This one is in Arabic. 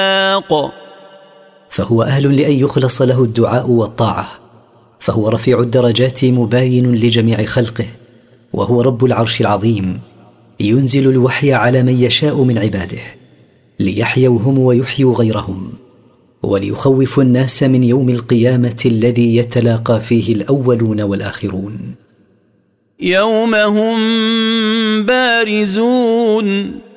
فهو أهل لأن يخلص له الدعاء والطاعة، فهو رفيع الدرجات مباين لجميع خلقه، وهو رب العرش العظيم، ينزل الوحي على من يشاء من عباده ليحيوا هم ويحيوا غيرهم، وليخوف الناس من يوم القيامة الذي يتلاقى فيه الأولون والآخرون. يوم هم بارزون